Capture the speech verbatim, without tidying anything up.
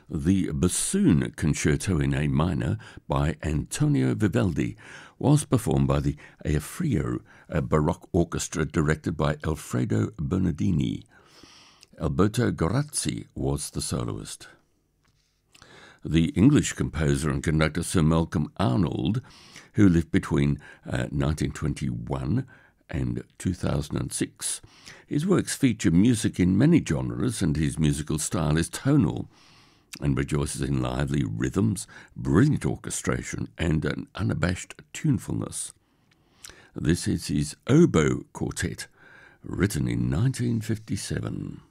The Bassoon Concerto in A minor by Antonio Vivaldi was performed by the Aifrio, a Baroque orchestra directed by Alfredo Bernardini. Alberto Gorazzi was the soloist. The English composer and conductor Sir Malcolm Arnold, who lived between uh, nineteen twenty-one and two thousand six, his works feature music in many genres, and his musical style is tonal and rejoices in lively rhythms, brilliant orchestration, and an unabashed tunefulness. This is his Oboe Quartet, written in nineteen fifty-seven.